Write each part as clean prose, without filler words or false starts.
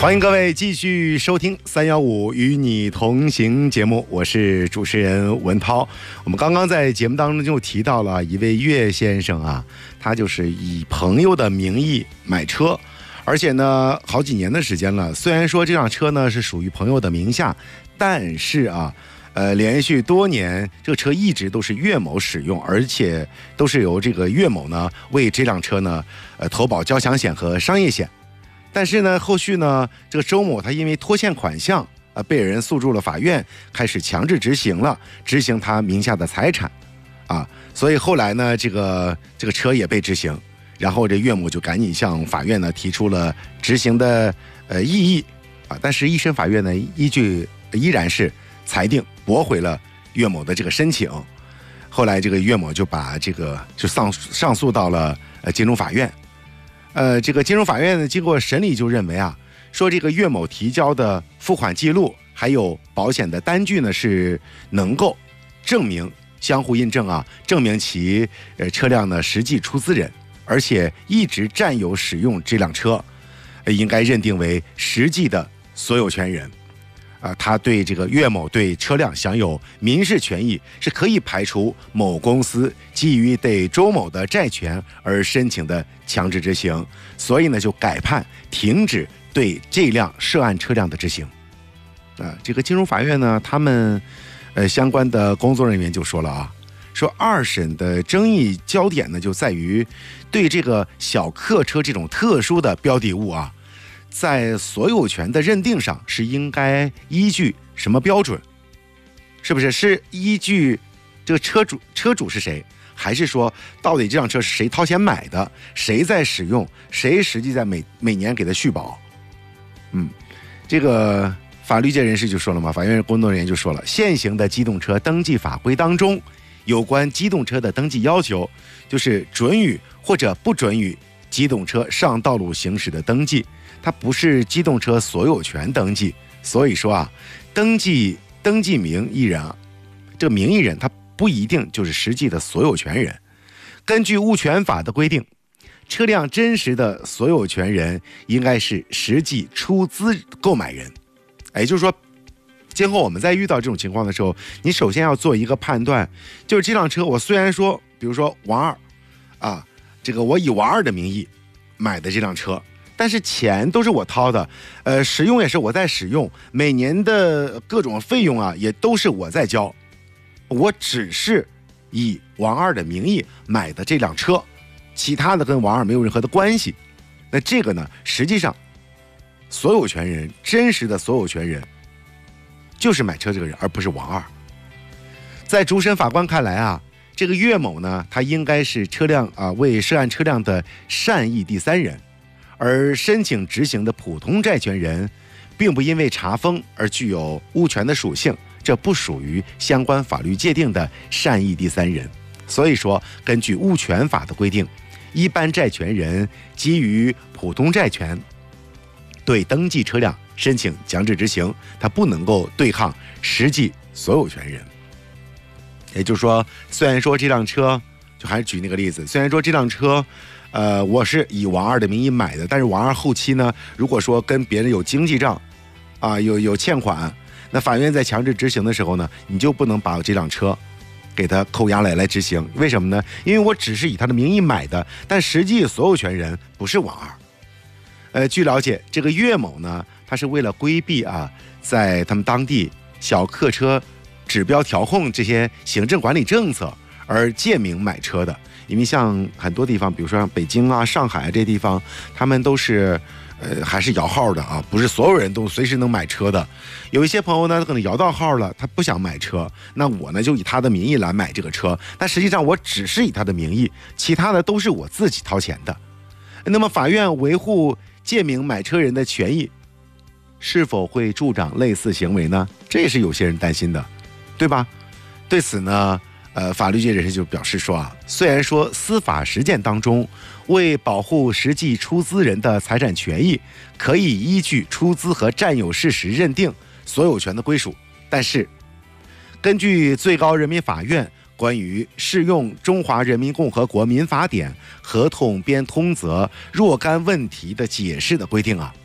欢迎各位继续收听315与你同行节目，我是主持人文涛。我们刚刚在节目当中就提到了一位岳先生啊，他就是以朋友的名义买车，而且呢好几年的时间了。虽然说这辆车呢是属于朋友的名下，但是啊连续多年这个车一直都是岳某使用，而且都是由这个岳某呢为这辆车呢投保交强险和商业险。但是呢，后续呢，这个周某他因为拖欠款项被人诉诸了法院，开始强制执行他名下的财产，所以后来呢，这个车也被执行，然后这岳某就赶紧向法院呢提出了执行的异议但是一审法院呢依然是裁定驳回了岳某的这个申请。后来这个岳某就把这个就上诉到了金融法院。这个金融法院呢，经过审理就认为说这个岳某提交的付款记录还有保险的单据呢，是能够证明相互印证证明其车辆呢实际出资人，而且一直占有使用这辆车，应该认定为实际的所有权人。他对这个岳某对车辆享有民事权益，是可以排除某公司基于对周某的债权而申请的强制执行，所以呢就改判停止对这辆涉案车辆的执行。这个金融法院呢，他们相关的工作人员就说了说二审的争议焦点呢就在于对这个小客车这种特殊的标的物在所有权的认定上是应该依据什么标准？是不是依据这个车主是谁，还是说到底这辆车是谁掏钱买的，谁在使用，谁实际在每年给他续保？这个法律界人士就说了嘛，法院工作人员就说了，现行的机动车登记法规当中，有关机动车的登记要求，就是准予或者不准予机动车上道路行驶的登记，它不是机动车所有权登记。所以说登记名义人这个名义人他不一定就是实际的所有权人。根据物权法的规定，车辆真实的所有权人应该是实际出资购买人。也就是说，今后我们在遇到这种情况的时候，你首先要做一个判断，就是这辆车我虽然说比如说王二这个我以王二的名义买的这辆车，但是钱都是我掏的，使用也是我在使用，每年的各种费用也都是我在交，我只是以王二的名义买的这辆车，其他的跟王二没有任何的关系。那这个呢，实际上所有权人，真实的所有权人就是买车这个人，而不是王二。在主审法官看来这个岳某呢，他应该是车辆为涉案车辆的善意第三人，而申请执行的普通债权人并不因为查封而具有物权的属性，这不属于相关法律界定的善意第三人。所以说，根据物权法的规定，一般债权人基于普通债权对登记车辆申请强制执行，他不能够对抗实际所有权人。也就是说，虽然说这辆车，就还是举那个例子，虽然说这辆车我是以王二的名义买的，但是王二后期呢，如果说跟别人有经济账有欠款，那法院在强制执行的时候呢，你就不能把这辆车给他扣押来执行。为什么呢？因为我只是以他的名义买的，但实际所有权人不是王二。据了解，这个岳某呢，他是为了规避在他们当地小客车指标调控这些行政管理政策而借名买车的。因为像很多地方，比如说像北京上海这些地方，他们都是还是摇号的不是所有人都随时能买车的。有一些朋友呢，可能摇到号了，他不想买车，那我呢就以他的名义来买这个车，但实际上我只是以他的名义，其他的都是我自己掏钱的。那么法院维护借名买车人的权益，是否会助长类似行为呢？这也是有些人担心的，对吧？对此呢，法律界人士就表示说虽然说司法实践当中为保护实际出资人的财产权益，可以依据出资和占有事实认定所有权的归属，但是根据最高人民法院关于适用中华人民共和国民法典合同编通则若干问题的解释的规定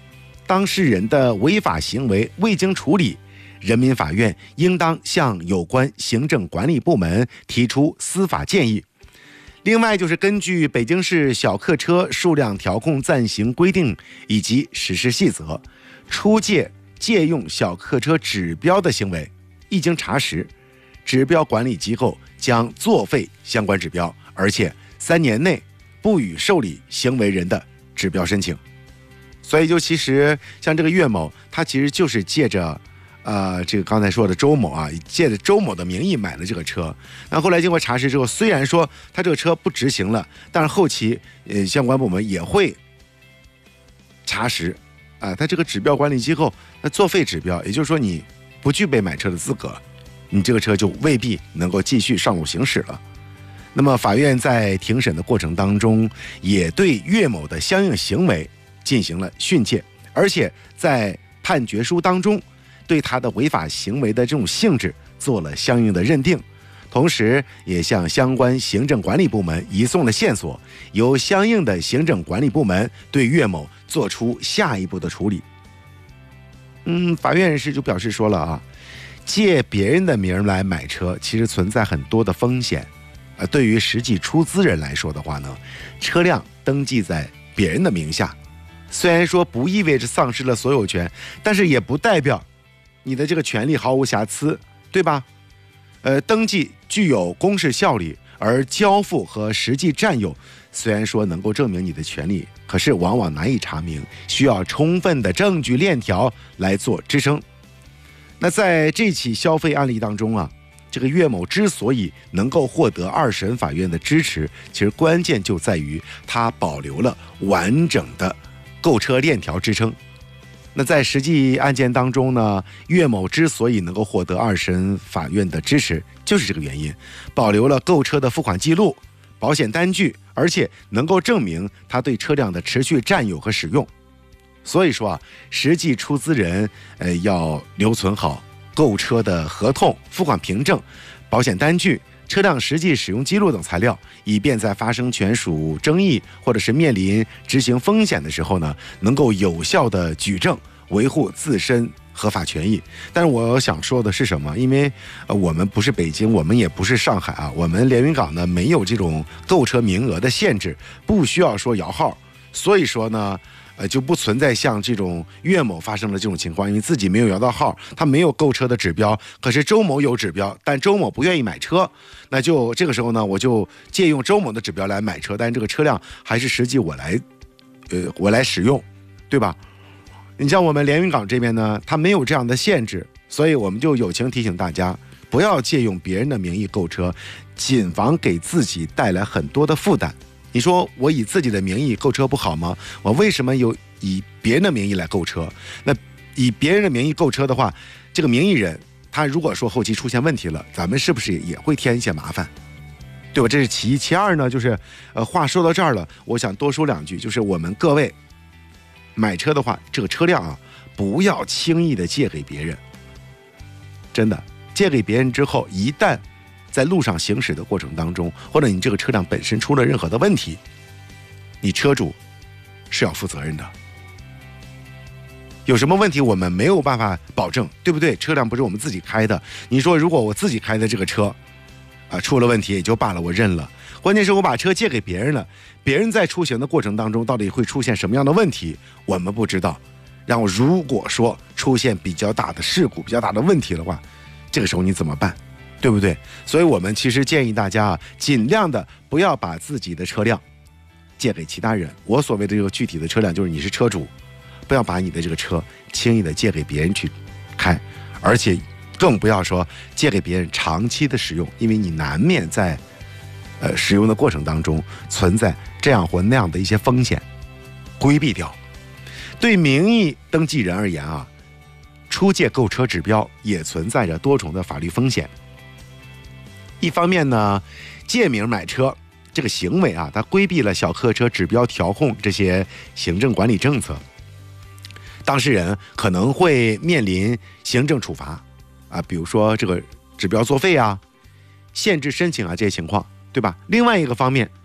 当事人的违法行为未经处理，人民法院应当向有关行政管理部门提出司法建议。另外就是根据北京市小客车数量调控暂行规定以及实施细则，出借借用小客车指标的行为，一经查实，指标管理机构将作废相关指标，而且3年内不予受理行为人的指标申请。所以就其实像这个岳某，他其实就是借着这个刚才说的周某啊，借着周某的名义买了这个车。那后来经过查实之后，虽然说他这个车不执行了，但是后期相关部门也会查实他这个指标管理机构那作废指标，也就是说你不具备买车的资格，你这个车就未必能够继续上路行驶了。那么法院在庭审的过程当中，也对岳某的相应行为进行了训诫，而且在判决书当中对他的违法行为的这种性质做了相应的认定，同时也向相关行政管理部门移送了线索，由相应的行政管理部门对岳某做出下一步的处理。法院人士就表示说了借别人的名来买车其实存在很多的风险。对于实际出资人来说的话呢，车辆登记在别人的名下，虽然说不意味着丧失了所有权，但是也不代表你的这个权利毫无瑕疵，对吧？登记具有公示效力，而交付和实际占有虽然说能够证明你的权利，可是往往难以查明，需要充分的证据链条来做支撑。那在这起消费案例当中这个岳某之所以能够获得2审法院的支持，其实关键就在于他保留了完整的购车链条支撑。那在实际案件当中呢，岳某之所以能够获得2审法院的支持，就是这个原因，保留了购车的付款记录、保险单据，而且能够证明他对车辆的持续占有和使用。所以说实际出资人要留存好购车的合同、付款凭证、保险单据、车辆实际使用记录等材料，以便在发生权属争议或者是面临执行风险的时候呢，能够有效的举证，维护自身合法权益。但是我想说的是什么？因为我们不是北京，我们也不是上海我们连云港呢没有这种购车名额的限制，不需要说摇号，所以说呢就不存在像这种岳某发生的这种情况，因为自己没有摇到号，他没有购车的指标，可是周某有指标，但周某不愿意买车，那就这个时候呢，我就借用周某的指标来买车，但这个车辆还是实际我来使用，对吧？你像我们连云港这边呢，它没有这样的限制，所以我们就友情提醒大家，不要借用别人的名义购车，谨防给自己带来很多的负担。你说我以自己的名义购车不好吗？我为什么有以别人的名义来购车？那以别人的名义购车的话，这个名义人他如果说后期出现问题了，咱们是不是也会添一些麻烦，对吧？这是其一。其二呢，就是话说到这儿了，我想多说2句，就是我们各位买车的话，这个车辆不要轻易的借给别人，真的借给别人之后，一旦在路上行驶的过程当中，或者你这个车辆本身出了任何的问题，你车主是要负责任的。有什么问题我们没有办法保证，对不对？车辆不是我们自己开的，你说如果我自己开的这个车出了问题也就罢了，我认了。关键是我把车借给别人了，别人在出行的过程当中到底会出现什么样的问题，我们不知道。然后如果说出现比较大的事故、比较大的问题的话，这个时候你怎么办？对不对？所以我们其实建议大家尽量的不要把自己的车辆借给其他人。我所谓的这个具体的车辆，就是你是车主，不要把你的这个车轻易的借给别人去开，而且更不要说借给别人长期的使用，因为你难免在使用的过程当中存在这样或那样的一些风险，规避掉。对名义登记人而言出借购车指标也存在着多重的法律风险。一方面呢，借名买车这个行为它规避了小客车指标调控这些行政管理政策，当事人可能会面临行政处罚比如说这个指标作废限制申请这些情况，对吧？另外一个方面，